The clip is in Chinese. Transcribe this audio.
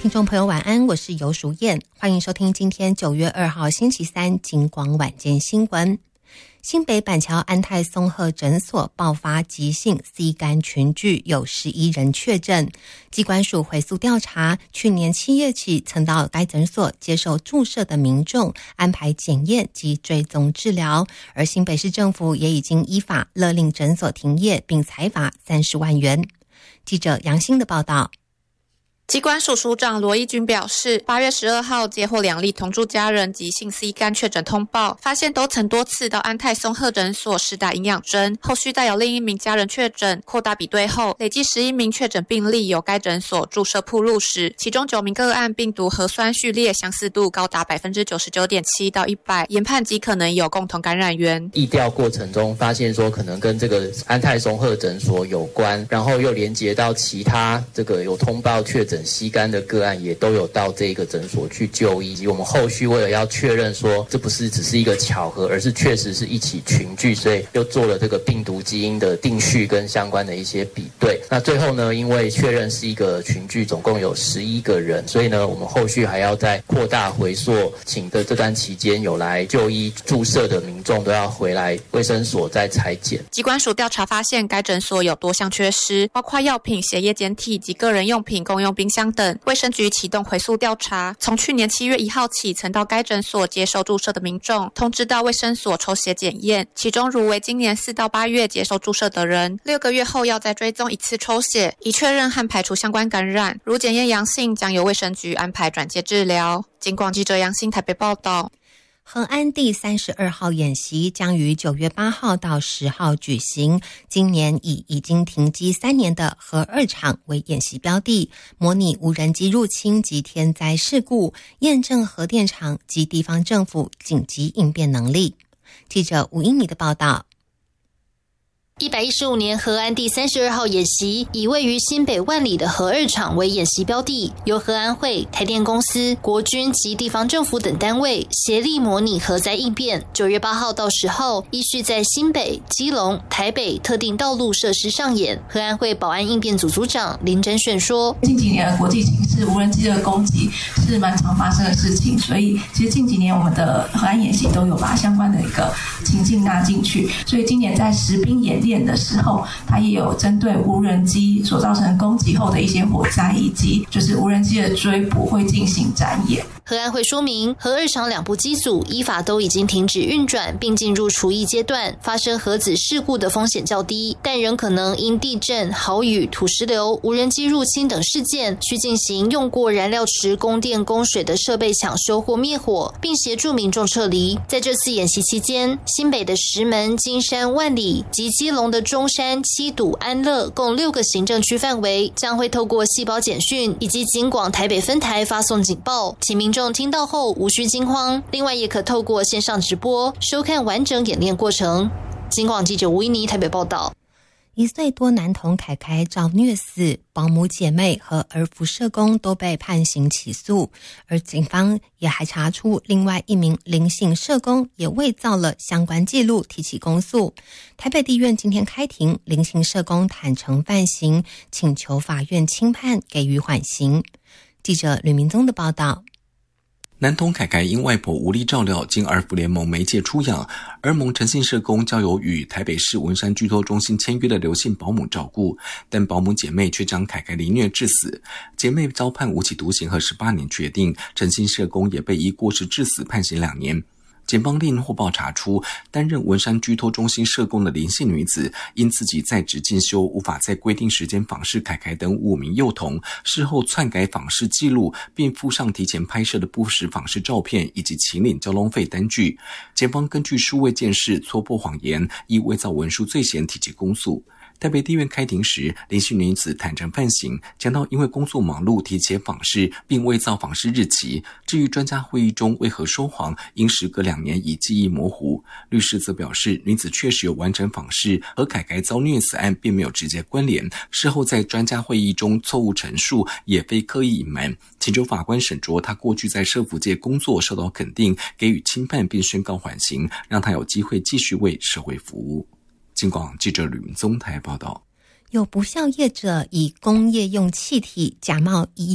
听众朋友晚安，我是游淑燕，欢迎收听今天9月2号星期三警广晚间新闻。新北板桥安泰松鹤诊所爆发急性 C 肝群聚，有11人确诊。疾管署回溯调查，去年7月起曾到该诊所接受注射的民众安排检验及追踪治疗，而新北市政府也已经依法勒令诊所停业，并裁罚30万元。记者杨欣的报道。 疾管署署长罗一军表示，8月12号接获2例同住家人急性 C 肝确诊通报，发现都曾多次到安泰松鹤诊所施打营养针，后续再有另一名家人确诊，扩大比对后，累计11名确诊病例由该诊所注射暴露史，其中9名个案病毒核酸序列相似度高达 99.7% 到100%，研判极可能有共同感染源。 疫调过程中发现说可能跟这个安泰松鹤诊所有关，然后又连接到其他这个有通报确诊C肝的个案也都有到这个诊所去就医，以及我们后续为了要确认说这不是只是一个巧合，而是确实是一起群聚，所以又做了这个病毒基因的定序跟相关的一些比对。那最后呢，因为确认是一个群聚，总共有11个人，所以呢我们后续还要再扩大回溯，请的这段期间有来就医注射的民众都要回来卫生所再采检。 疾管署调查发现，该诊所有多项缺失，包括药品、血液检体及个人用品、公用冰箱等。卫生局启动回溯调查，从去年7月1号起，曾到该诊所接受注射的民众通知到卫生所抽血检验，其中如为今年4到8月接受注射的人，6个月后要再追踪一次抽血，以确认和排除相关感染，如检验阳性，将由卫生局安排转介治疗。警广记者杨欣台北报道。 恒安第32号演习将于9月8号到10号举行，今年以已经停机3年的核2厂为演习标的，模拟无人机入侵及天灾事故，验证核电厂及地方政府紧急应变能力。记者吴英米的报道。 115年核安第32号演习以位于新北万里的核2厂为演习标的，由核安会、台电公司、国军及地方政府等单位协力模拟核灾应变。9月8号到10号依序在新北、基隆、台北特定道路设施上演。核安会保安应变组组长林真炫说， 近几年的国际形势，无人机的攻击是蛮常发生的事情，所以其实近几年我们的核安演习都有把相关的一个情境纳进去，所以今年在实兵演练的时候，它也有针对无人机所造成攻击后的一些火灾，以及就是无人机的追捕会进行展演。 核安会说明，核2厂2部机组依法都已经停止运转，并进入除役阶段，发生核子事故的风险较低，但仍可能因地震、豪雨、土石流、无人机入侵等事件，需进行用过燃料池供电供水的设备抢修或灭火，并协助民众撤离。在这次演习期间，新北的石门、金山、万里及基隆的中山、七堵、安乐共6个行政区范围，将会透过细胞简讯以及警广台北分台发送警报，请民众听到后无需惊慌。另外也可透过线上直播收看完整演练过程。警广记者吴依妮台北报道。 1岁多男童凯凯遭虐死，保姆姐妹和儿福社工都被判刑起诉，而警方也还查出另外一名林姓社工也伪造了相关记录，提起公诉。台北地院今天开庭，林姓社工坦诚犯行，请求法院轻判，给予缓刑。记者吕明宗的报道。 男童凯凯因外婆无力照料，经儿福联盟媒介出养，儿盟诚信社工交由与台北市文山居托中心签约的刘姓保姆照顾，但保姆姐妹却将凯凯凌虐致死，姐妹遭判无期徒刑和18年决定，诚信社工也被依过失致死判刑2年。检方另获报查出，担任文山居托中心社工的林姓女子，因自己在职进修，无法在规定时间访视凯凯等5名幼童，事后篡改访视记录，并附上提前拍摄的不实访视照片以及请领交通费单据。检方根据数位鉴识、戳破谎言，依伪造文书罪嫌提起公诉。台北地院开庭时，林姓女子坦诚犯行，讲到因为工作忙碌提前访视，并伪造访视日期。至于专家会议中为何说谎，因时隔2年已记忆模糊。律师则表示，女子确实有完成访视，和凯凯遭虐死案并没有直接关联。事后在专家会议中错误陈述，也非刻意隐瞒。请求法官审酌他过去在社福界工作受到肯定，给予轻判并宣告缓刑，让他有机会继续为社会服务。警广记者吕明宗台报道。 有不肖业者以工业用气体假冒医